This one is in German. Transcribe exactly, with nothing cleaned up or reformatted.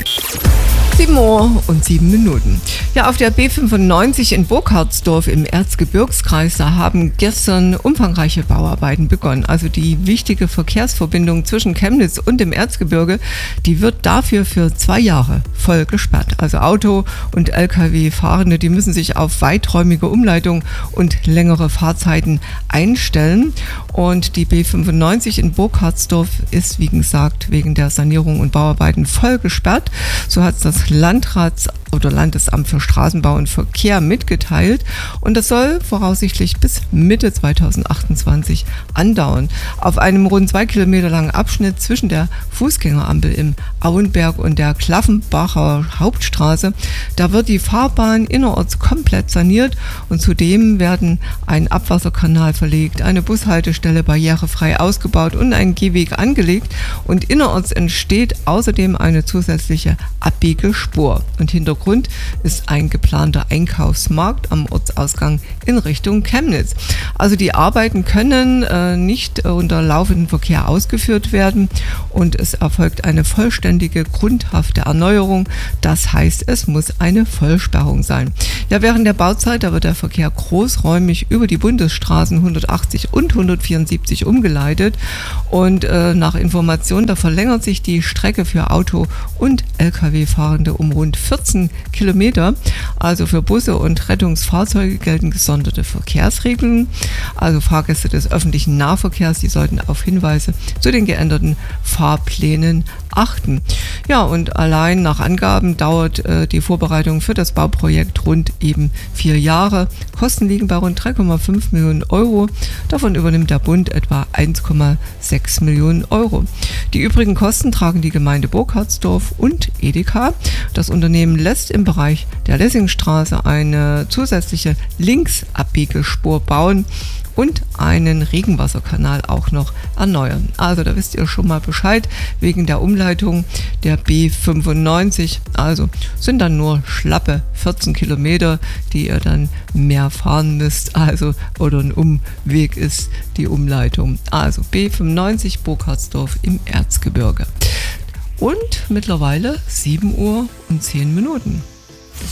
sieben Uhr und sieben Minuten. Ja, auf der B fünfundneunzig in Burkhardsdorf im Erzgebirgskreis, da haben gestern umfangreiche Bauarbeiten begonnen. Also die wichtige Verkehrsverbindung zwischen Chemnitz und dem Erzgebirge, die wird dafür für zwei Jahre voll gesperrt. Also Auto- und L K W-Fahrende, die müssen sich auf weiträumige Umleitung und längere Fahrzeiten einstellen. Und die B fünfundneunzig in Burkhardsdorf ist, wie gesagt, wegen der Sanierung und Bauarbeiten voll gesperrt. So hat es das Landrats- oder Landesamt für Straßenbau und Verkehr mitgeteilt. Und das soll voraussichtlich bis Mitte zweitausendachtundzwanzig andauern. Auf einem rund zwei Kilometer langen Abschnitt zwischen der Fußgängerampel im Auenberg und der Klaffenbacher Hauptstraße, da wird die Fahrbahn innerorts komplett saniert und zudem werden ein Abwasserkanal verlegt, eine Bushaltestelle barrierefrei ausgebaut und ein Gehweg angelegt, und innerorts entsteht außerdem eine zusätzliche Abbiegespur. Und Hintergrund ist ein geplanter Einkaufsmarkt am Ortsausgang in Richtung Chemnitz. Also die Arbeiten können äh, nicht äh, unter laufendem Verkehr ausgeführt werden und es erfolgt eine vollständige, grundhafte Erneuerung. Das heißt, es muss eine Vollsperrung sein. Ja, während der Bauzeit, da wird der Verkehr großräumig über die Bundesstraßen hundertachtzig und hundertvierundsiebzig umgeleitet und äh, nach Informationen, da verlängert sich die Strecke für Auto- und L K W-Fahrende um rund vierzehn Kilometer. Also für Busse und Rettungsfahrzeuge gelten gesonderte Verkehrsregeln. Also Fahrgäste des öffentlichen Nahverkehrs, die sollten auf Hinweise zu den geänderten Fahrplänen achten. Ja, und allein nach Angaben dauert äh, die Vorbereitung für das Bauprojekt rund eben vier Jahre. Kosten liegen bei rund drei Komma fünf Millionen Euro. Davon übernimmt der Bund etwa eins Komma sechs Millionen Euro. Die übrigen Kosten tragen die Gemeinde Burkhardsdorf und Edeka. Das Unternehmen lässt im Bereich der Lessingstraße eine zusätzliche Linksabbiegespur bauen und einen Regenwasserkanal auch noch erneuern. Also da wisst ihr schon mal Bescheid wegen der Umleitung der B fünfundneunzig. Also sind dann nur schlappe vierzehn Kilometer, die ihr dann mehr fahren müsst. Also oder ein Umweg ist die Umleitung. Also B fünfundneunzig Burkhardsdorf im Erzgebirge. Und mittlerweile sieben Uhr und zehn Minuten.